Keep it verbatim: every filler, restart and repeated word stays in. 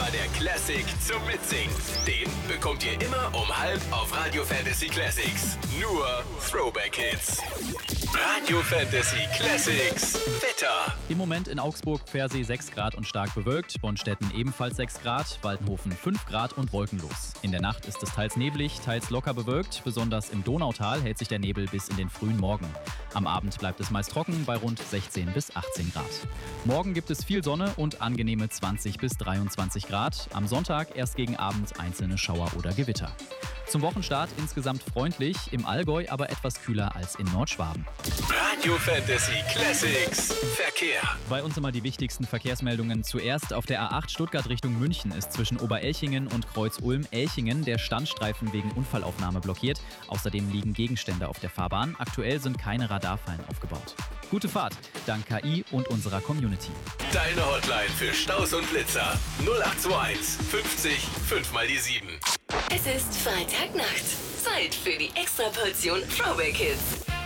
immer der Classic zum Mitsingen. Den bekommt ihr immer um halb auf Radio Fantasy Classics. Nur Throwback Hits. Radio Fantasy Classics Wetter. Im Moment in Augsburg, Pfersee sechs Grad und stark bewölkt, Bonstetten ebenfalls sechs Grad, Waldenhofen fünf Grad und wolkenlos. In der Nacht ist es teils neblig, teils locker bewölkt, besonders im Donautal hält sich der Nebel bis in den frühen Morgen. Am Abend bleibt es meist trocken bei rund sechzehn bis achtzehn Grad. Morgen gibt es viel Sonne und angenehme zwanzig bis dreiundzwanzig Grad. Am Sonntag erst gegen Abend einzelne Schauer oder Gewitter. Zum Wochenstart insgesamt freundlich, im Allgäu aber etwas kühler als in Nordschwaben. Radio Fantasy Classics Verkehr. Bei uns immer die wichtigsten Verkehrsmeldungen. Zuerst auf der A acht Stuttgart Richtung München ist zwischen Oberelchingen und Kreuz-Ulm-Elchingen der Standstreifen wegen Unfallaufnahme blockiert. Außerdem liegen Gegenstände auf der Fahrbahn. Aktuell sind keine Radarfallen aufgebaut. Gute Fahrt, dank K I und unserer Community. Deine Hotline für Staus und Blitzer null acht zwei eins fünfzig fünf mal die sieben. Es ist Freitagnacht. Zeit für die Extraportion Throwback Hits.